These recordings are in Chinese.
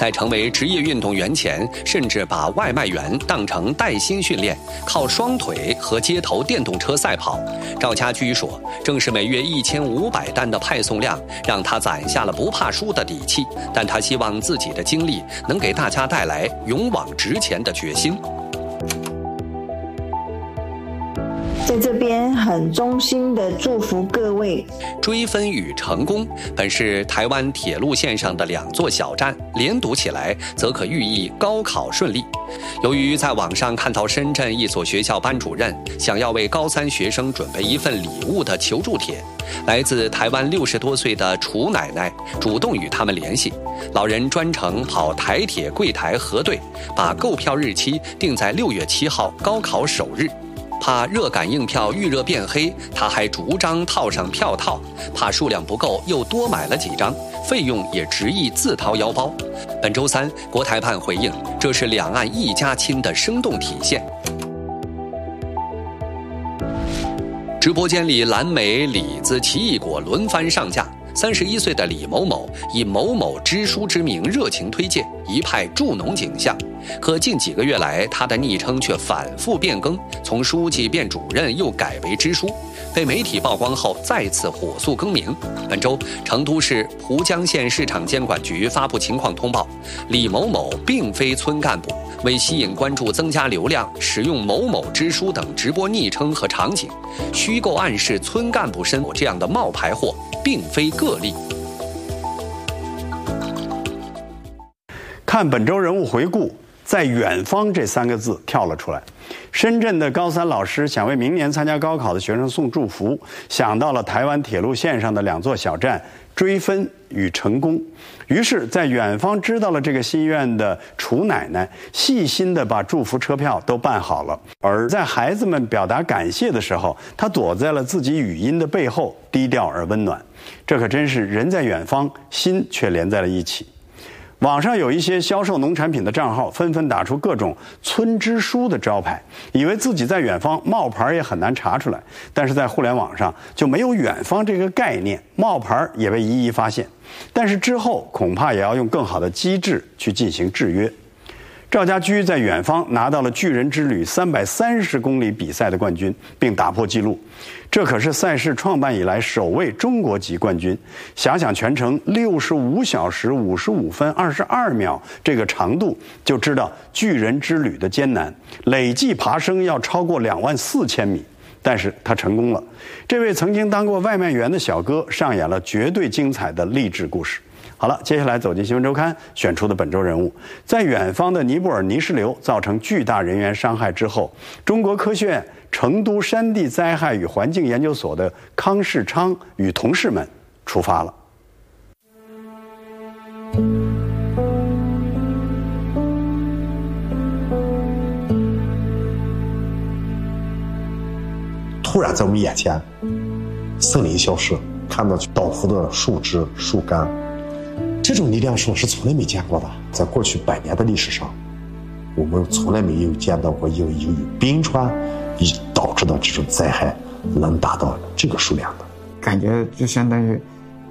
在成为职业运动员前，甚至把外卖员当成带薪训练，靠双腿和街头电动车赛跑。赵家驹说，正是每月1500单的派送量，让他攒下了不怕输的底气。但他希望自己的经历能给大家带来勇往直前的决心。 在这边很衷心的祝福各位。 追分与成功本是台湾铁路线上的2座小站，连读起来则可寓意高考顺利。由于在网上看到深圳一所学校班主任想要为高3学生准备一份礼物的求助帖，来自台湾60多岁的楚奶奶主动与他们联系，老人专程跑台铁柜台核对，把购票日期定在6月7号高考首日。怕热感应票预热变黑，他还逐张套上票套，怕数量不够又多买了几张，费用也执意自掏腰包。本周3，国台办回应，这是两岸一家亲的生动体现。直播间里，蓝莓、李子、奇异果轮番上架。31岁的李某某以某某支书之名热情推荐，一派助农景象。可近几个月来，他的昵称却反复变更，从书记变主任，又改为支书。被媒体曝光后，再次火速更名。本周，成都市蒲江县市场监管局发布情况通报：李某某并非村干部，为吸引关注、增加流量，使用某某支书等直播昵称和场景，虚构暗示村干部身份这样的冒牌货，并非个例。 看本周人物回顾，在远方这3个字跳了出来。深圳的高3老师想为明年参加高考的学生送祝福，想到了台湾铁路线上的2座小站追分与成功。于是在远方知道了这个心愿的楚奶奶，细心地把祝福车票都办好了。而在孩子们表达感谢的时候，她躲在了自己语音的背后，低调而温暖。这可真是人在远方，心却连在了一起。网上有一些销售农产品的账号纷纷打出各种村支书的招牌，以为自己在远方，冒牌也很难查出来。但是在互联网上就没有远方这个概念，冒牌也被一一发现。但是之后恐怕也要用更好的机制去进行制约。赵家驹在远方拿到了巨人之旅330公里比赛的冠军，并打破纪录。这可是赛事创办以来首位中国籍冠军。想想全程65小时55分22秒这个长度，就知道巨人之旅的艰难。累计爬升要超过24000米，但是他成功了。这位曾经当过外卖员的小哥上演了绝对精彩的励志故事。好了，接下来走进新闻周刊选出的本周人物。在远方的尼泊尔泥石流造成巨大人员伤害之后，中国科学院成都山地灾害与环境研究所的康世昌与同事们出发了。 突然在我们眼前，森林消失，看到倒伏的树枝、树干。这种力量是我是从来没见过的，在过去100年的历史上，我们从来没有见到过由于冰川导致的这种灾害能达到这个数量的。 感觉就相当于，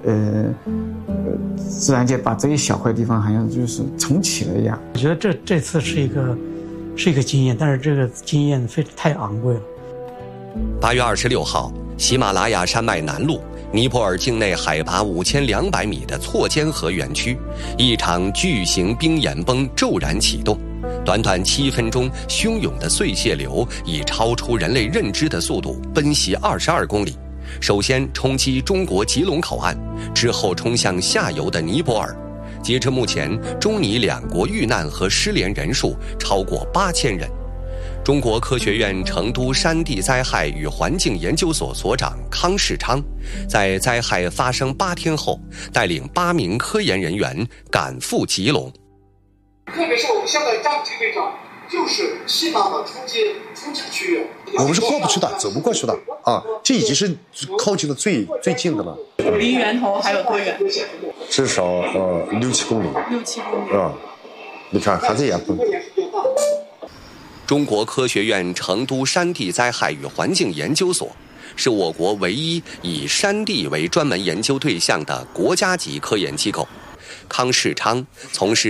自然界把这一小块地方好像就是重启了一样。 我觉得这次是一个经验，但是这个经验太昂贵了。 8月26号，喜马拉雅山脉南麓，尼泊尔境内海拔5200米的错间河园区，一场巨型冰岩崩骤然启动。短短7分钟，汹涌的碎屑流以超出人类认知的速度奔袭22公里，首先冲击中国吉隆口岸，之后冲向下游的尼泊尔。截至目前，中尼2国遇难和失联人数超过8000人。中国科学院成都山地灾害与环境研究所所长康世昌，在灾害发生8天后，带领8名科研人员赶赴吉隆。 特别是我们现在张级队长就是西南的出街区域， 我们是过不去的，走不过去的啊！这已经是靠近的最近的了。 离源头还有多远？ 至少6-7公里。6-7公里啊！你看还在沿途。 中国科学院成都山地灾害与环境研究所是我国唯一以山地为专门研究对象的国家级科研机构。康世昌从事